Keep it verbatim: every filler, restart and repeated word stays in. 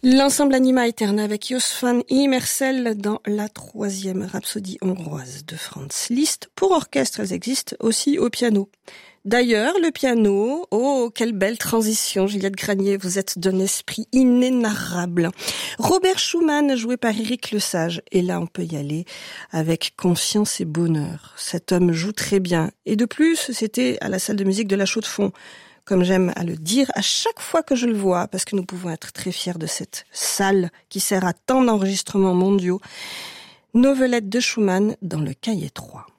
L'ensemble Anima Eterna avec József Imerzel dans la troisième rhapsodie hongroise de Franz Liszt. Pour orchestre, elles existent aussi au piano. D'ailleurs, le piano, oh, quelle belle transition, Juliette Granier, vous êtes d'un esprit inénarrable. Robert Schumann, joué par Éric Lesage, et là on peut y aller avec confiance et bonheur. Cet homme joue très bien, et de plus, c'était à la salle de musique de la Chaux-de-Fonds, comme j'aime à le dire à chaque fois que je le vois, parce que nous pouvons être très fiers de cette salle qui sert à tant d'enregistrements mondiaux. Novelette de Schumann dans le cahier trois.